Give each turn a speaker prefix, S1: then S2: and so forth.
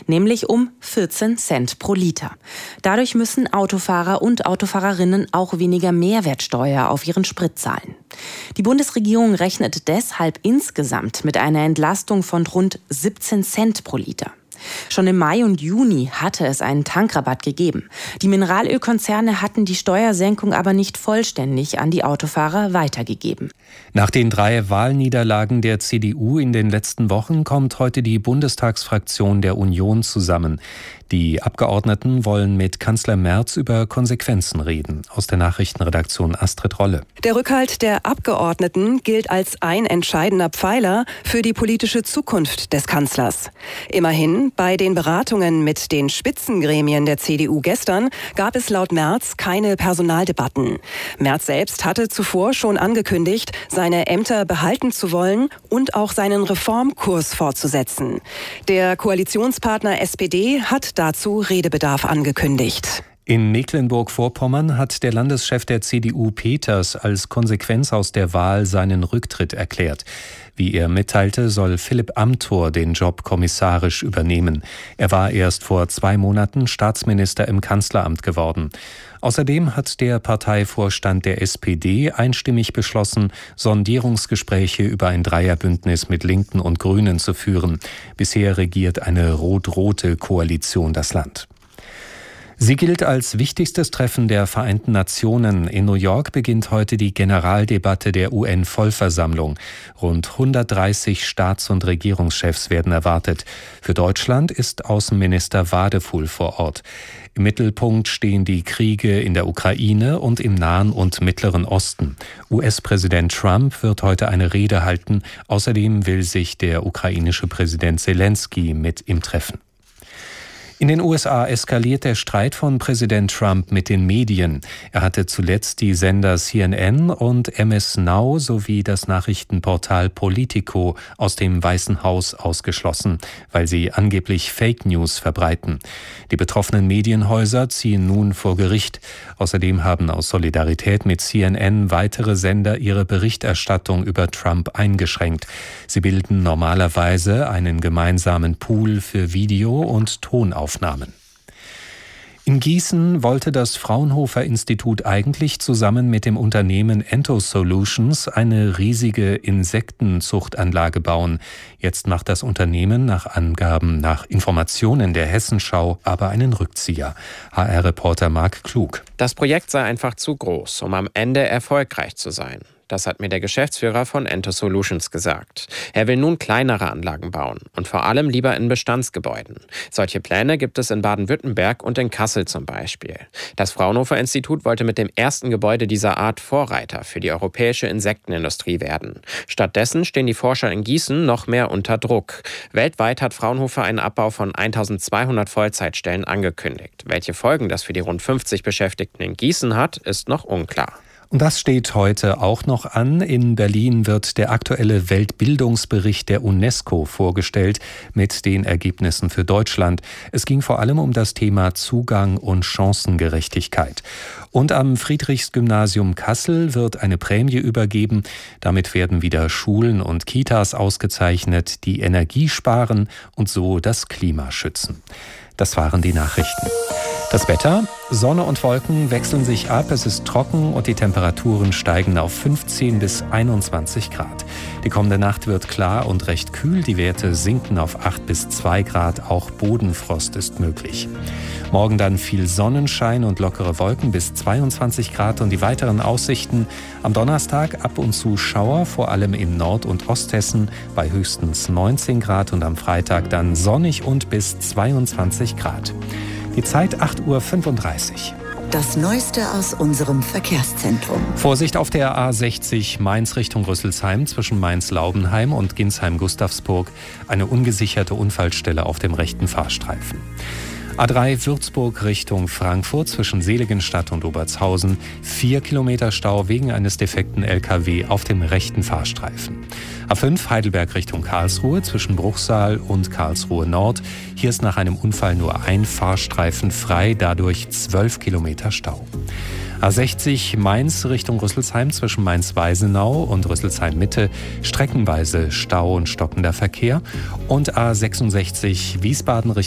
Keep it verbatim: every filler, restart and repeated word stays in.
S1: nämlich um vierzehn Cent pro Liter. Dadurch müssen Autofahrer und Autofahrerinnen auch weniger Mehrwertsteuer auf ihren Sprit zahlen. Die Bundesregierung rechnet deshalb insgesamt mit einer Entlastung von rund siebzehn Cent pro Liter. Schon im Mai und Juni hatte es einen Tankrabatt gegeben. Die Mineralölkonzerne hatten die Steuersenkung aber nicht vollständig an die Autofahrer weitergegeben.
S2: Nach den drei Wahlniederlagen der C D U in den letzten Wochen kommt heute die Bundestagsfraktion der Union zusammen. Die Abgeordneten wollen mit Kanzler Merz über Konsequenzen reden. Aus der Nachrichtenredaktion Astrid Rolle.
S3: Der Rückhalt der Abgeordneten gilt als ein entscheidender Pfeiler für die politische Zukunft des Kanzlers. Immerhin, bei den Beratungen mit den Spitzengremien der C D U gestern gab es laut Merz keine Personaldebatten. Merz selbst hatte zuvor schon angekündigt, seine Ämter behalten zu wollen und auch seinen Reformkurs fortzusetzen. Der Koalitionspartner S P D hat dazu Redebedarf angekündigt.
S2: In Mecklenburg-Vorpommern hat der Landeschef der C D U Peters als Konsequenz aus der Wahl seinen Rücktritt erklärt. Wie er mitteilte, soll Philipp Amthor den Job kommissarisch übernehmen. Er war erst vor zwei Monaten Staatsminister im Kanzleramt geworden. Außerdem hat der Parteivorstand der S P D einstimmig beschlossen, Sondierungsgespräche über ein Dreierbündnis mit Linken und Grünen zu führen. Bisher regiert eine rot-rote Koalition das Land. Sie gilt als wichtigstes Treffen der Vereinten Nationen. In New York beginnt heute die Generaldebatte der U N-Vollversammlung. Rund hundertdreißig Staats- und Regierungschefs werden erwartet. Für Deutschland ist Außenminister Wadefuhl vor Ort. Im Mittelpunkt stehen die Kriege in der Ukraine und im Nahen und Mittleren Osten. U S-Präsident Trump wird heute eine Rede halten. Außerdem will sich der ukrainische Präsident Zelensky mit ihm treffen. In den U S A eskaliert der Streit von Präsident Trump mit den Medien. Er hatte zuletzt die Sender C N N und M S Now sowie das Nachrichtenportal Politico aus dem Weißen Haus ausgeschlossen, weil sie angeblich Fake News verbreiten. Die betroffenen Medienhäuser ziehen nun vor Gericht. Außerdem haben aus Solidarität mit C N N weitere Sender ihre Berichterstattung über Trump eingeschränkt. Sie bilden normalerweise einen gemeinsamen Pool für Video- und Tonaufnahmen. Aufnahmen. In Gießen wollte das Fraunhofer Institut eigentlich zusammen mit dem Unternehmen Ento Solutions eine riesige Insektenzuchtanlage bauen. Jetzt macht das Unternehmen nach Angaben nach Informationen der Hessenschau aber einen Rückzieher. H R-Reporter Marc Klug.
S4: Das Projekt sei einfach zu groß, um am Ende erfolgreich zu sein. Das hat mir der Geschäftsführer von Ento Solutions gesagt. Er will nun kleinere Anlagen bauen und vor allem lieber in Bestandsgebäuden. Solche Pläne gibt es in Baden-Württemberg und in Kassel zum Beispiel. Das Fraunhofer Institut wollte mit dem ersten Gebäude dieser Art Vorreiter für die europäische Insektenindustrie werden. Stattdessen stehen die Forscher in Gießen noch mehr unter Druck. Weltweit hat Fraunhofer einen Abbau von eintausendzweihundert Vollzeitstellen angekündigt. Welche Folgen das für die rund fünfzig Beschäftigten in Gießen hat, ist noch unklar.
S2: Und das steht heute auch noch an. In Berlin wird der aktuelle Weltbildungsbericht der UNESCO vorgestellt mit den Ergebnissen für Deutschland. Es ging vor allem um das Thema Zugang und Chancengerechtigkeit. Und am Friedrichsgymnasium Kassel wird eine Prämie übergeben. Damit werden wieder Schulen und Kitas ausgezeichnet, die Energie sparen und so das Klima schützen. Das waren die Nachrichten. Das Wetter: Sonne und Wolken wechseln sich ab, es ist trocken und die Temperaturen steigen auf fünfzehn bis einundzwanzig Grad. Die kommende Nacht wird klar und recht kühl, die Werte sinken auf acht bis zwei Grad, auch Bodenfrost ist möglich. Morgen dann viel Sonnenschein und lockere Wolken bis zweiundzwanzig Grad und die weiteren Aussichten: am Donnerstag ab und zu Schauer, vor allem in Nord- und Osthessen bei höchstens neunzehn Grad und am Freitag dann sonnig und bis zweiundzwanzig Grad. Die Zeit acht Uhr fünfunddreißig.
S5: Das Neueste aus unserem Verkehrszentrum.
S2: Vorsicht auf der A sechzig Mainz Richtung Rüsselsheim zwischen Mainz-Laubenheim und Ginsheim-Gustavsburg. Eine ungesicherte Unfallstelle auf dem rechten Fahrstreifen. A drei Würzburg Richtung Frankfurt zwischen Seligenstadt und Obertshausen. Vier Kilometer Stau wegen eines defekten L K W auf dem rechten Fahrstreifen. A fünf Heidelberg Richtung Karlsruhe zwischen Bruchsal und Karlsruhe Nord. Hier ist nach einem Unfall nur ein Fahrstreifen frei, dadurch zwölf Kilometer Stau. A sechzig Mainz Richtung Rüsselsheim zwischen Mainz-Weisenau und Rüsselsheim-Mitte streckenweise Stau und stockender Verkehr. Und A sechsundsechzig Wiesbaden Richtung